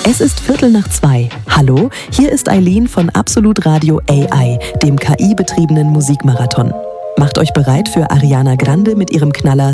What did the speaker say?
Es ist 2:15. Hallo, hier ist Eileen von Absolut Radio AI, dem KI-betriebenen Musikmarathon. Macht euch bereit für Ariana Grande mit ihrem Knaller